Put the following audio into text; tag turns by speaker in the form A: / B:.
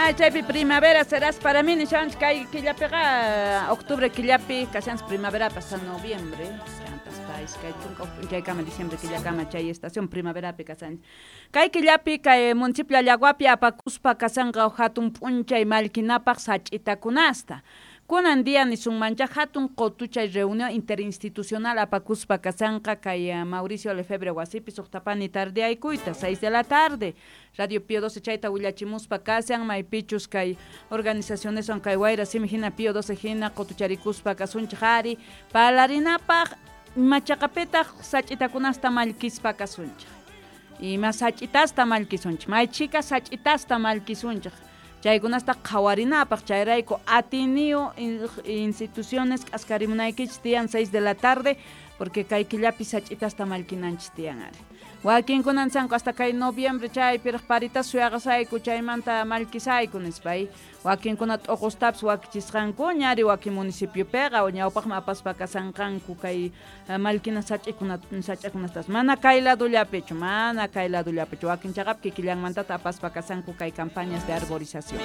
A: chaypi primavera serás para mí nishanch kay killapiqa octubre killapi kashanch primavera hasta noviembre hasta iskay chunka chaykama diciembre killakama chay estación primaverapi kasanch kay killapi kay municipio Allaguapi apakuspa kasanqa hatun p'unchay malkinapaq sach'itakunasta kunan día nisunmancha hatun qotuchay reunión interinstitucional apakuspa kasanqa kay Mauricio Lefebvre wasipi suqtapani tardeaykuyta 6 de la tarde Radio Pío 12 chayta willachimuspa kasan maypichus kay organizaciones son kay wayra simihina Pío 12 hina qotucharikuspa kasunchaq ari palarinapaq machaqapitaq sach'itakunasta malkispa kasunchaq ima sach'itasta malkisunchaq maychika sach'itasta malkisunchaq chaykunasta qhawarinapaq chayrayku atinio instituciones k'askarimunaykich tiyan 6 de la tarde porque kay killapi sach'itasta malkinanchis tiyan ari wakinkunan sanku hasta kay noviembre chaypiraq parita suyaqasayku chaymanta malkisayku nispay wakinkuna t'uqustapas wakichisqanku ñari wakin municipiopiqa ñawpaqman apaspa kasanqanku kay malkina sach'akunastas mana kay ladullapichu wakin chaqap kikillanmantata apaspa kasanku kay campañas de arborización